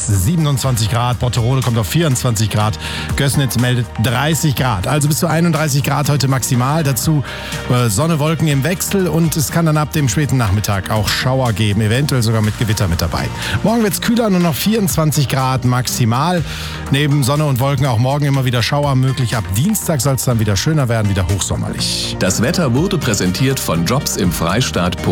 27 Grad, Botterode kommt auf 24 Grad, Gößnitz meldet 30 Grad. Also bis zu 31 Grad heute maximal. Dazu Sonne, Wolken im Wechsel und es kann dann ab dem späten Nachmittag auch Schauer geben, eventuell sogar mit Gewitter mit dabei. Morgen wird es kühler, nur noch 24 Grad maximal. Neben Sonne und Wolken auch morgen immer wieder Schauer möglich. Ab Dienstag soll es dann wieder schöner werden, wieder hochsommerlich. Das Wetter wurde präsentiert von Jobs im Freistaat.